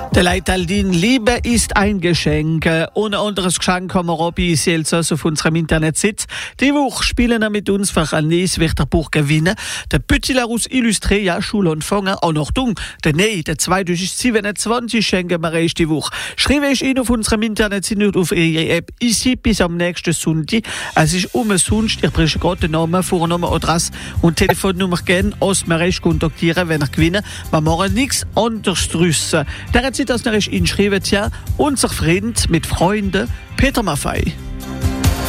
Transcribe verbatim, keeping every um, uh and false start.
Der Leitaldin Liebe ist ein Geschenk. Ohne anderes Geschenk haben wir Robby Selzers auf unserem Internetseite. Die Woche spielen wir mit uns für Agnès Wechterbuch gewinnen. Der Bützilarus Illustré, ja, Schulanfänger, auch noch dumm. Der Nei, der zweitausendsiebenundzwanzig schenken wir erst die Woche. Schreibe ich Ihnen auf unserem Internetseite und auf Ihre App Easy bis am nächsten Sonntag. Es ist umsonst. Ich bringe gerade den Namen, Vornamen, Adresse und Telefonnummer gerne, als wir euch kontaktieren, wenn ihr gewinnen. Wir machen nichts anderes draus. Der hat sich das noch inschrieben, ja, unser Freund mit Freunden, Peter Maffei.